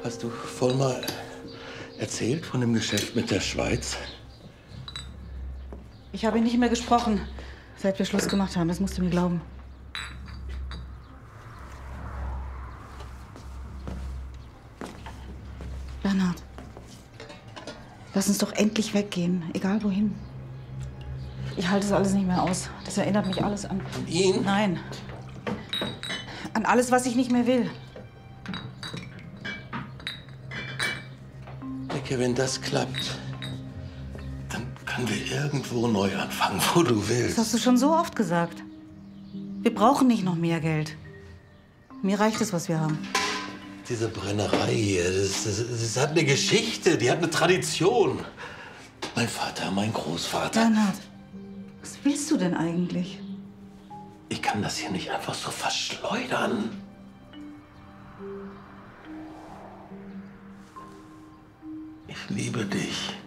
Hast du vorhin mal erzählt von dem Geschäft mit der Schweiz? Ich habe ihn nicht mehr gesprochen, seit wir Schluss gemacht haben. Das musst du mir glauben. Bernhard, lass uns doch endlich weggehen, egal wohin. Ich halte das alles nicht mehr aus. Das erinnert mich alles an... An ihn? Nein. An alles, was ich nicht mehr will. Ecke, wenn das klappt, dann können wir irgendwo neu anfangen, wo du willst. Das hast du schon so oft gesagt. Wir brauchen nicht noch mehr Geld. Mir reicht es, was wir haben. Diese Brennerei hier, das hat eine Geschichte, die hat eine Tradition. Mein Vater, mein Großvater. Bernhard, was willst du denn eigentlich? Ich kann das hier nicht einfach so verschleudern. Ich liebe dich.